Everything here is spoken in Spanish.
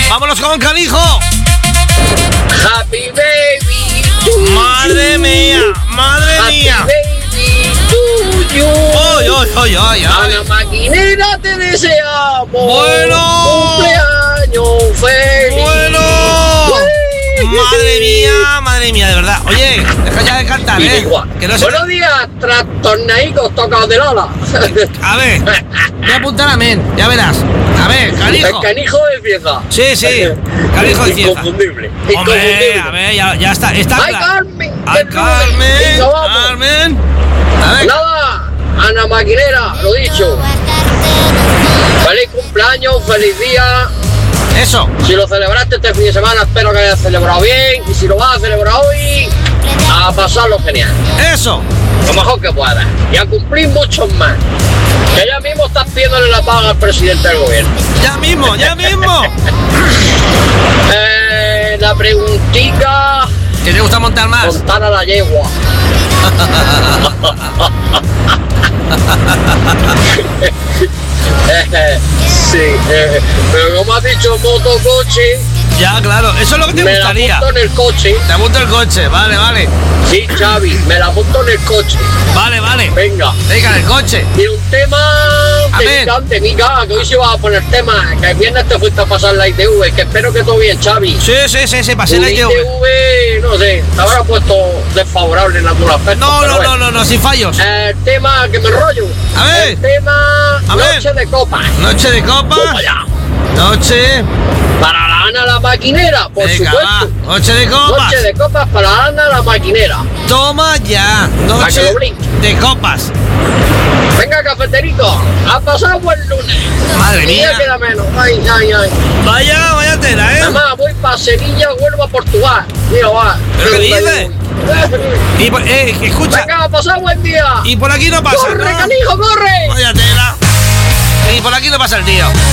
Vámonos con Canijo. Happy baby. Madre mía, madre mía. Happy baby to you. Ay. Ana Maquinera, te deseamos. Bueno. Cumpleaños feliz. Bueno. Madre mía, de verdad. Oye, deja ya de cantar, que no se... Buenos días, trastornaicos tocados del ala. A ver, voy a apuntar amén, ya verás. A ver, Canijo. El Canijo empieza. Sí, Canijo empieza. Inconfundible. Hombre, a ver, ya está. ¡Ay, Claro. Carmen! ¡Ay, Carmen! Venga, vamos. ¡Carmen! A ver. Nada, Ana Maquinera, lo dicho. Feliz cumpleaños, feliz día. Eso. Si lo celebraste este fin de semana, espero que hayas celebrado bien. Y si lo vas a celebrar hoy, a pasarlo genial. Eso. Lo mejor que puedas. Y a cumplir muchos más. Que ya mismo estás pidiéndole la paga al presidente del gobierno. Ya mismo. La preguntita. ¿Qué te gusta montar más? Montar a la yegua. Sí, pero como has dicho motocoche, Ya, claro, eso es lo que te me gustaría. la apunto en el coche. Te apunto el coche, vale. Sí, Xavi, me la apunto en el coche. Vale. Venga. Venga, el coche. Y un tema Amén. de mica, que hoy se va a poner tema, que el viernes te fuiste a pasar la ITV, que espero que todo bien, Xavi. Sí, pasé la ITV. ITV, no sé, te habrá puesto desfavorable en algunos aspectos. No, sin fallos. El tema que me enrollo. A ver. El tema A ver. Noche de Copas. Noche de copas. Toma ya. Noche. Para la Ana la Maquinera, por Venga, supuesto. va. Noche de copas. Noche de Copas para la Ana la Maquinera. Toma ya. Para que Noche lo brinque. de copas. Venga, cafeterico, ha pasado buen lunes. Madre Y ya mía. queda menos. Ay. Vaya tela, Además, voy para Sevilla, vuelvo a Portugal. Mira, va. ¿Pero qué dices? Y escucha. Venga, ha pasado buen día. Y por aquí no pasa, ¡Corre, ¿no? canijo, corre! Vaya tela. Y por aquí no pasa el tío.